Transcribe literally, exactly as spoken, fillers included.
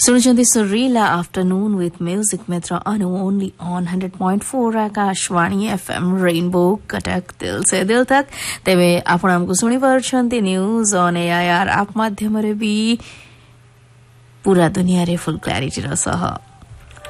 सुनुଛନ୍ତି सुरीला afternoon with music Mitra Anu only on hundred point four Akashvani FM rainbow Cuttack दिल से दिल तक तेबे आपण हमको सुनी पारुछंती न्यूज ऑन एआईआर आप माध्यम रे भी पूरा दुनिया रे फुल क्लैरिटी रसह।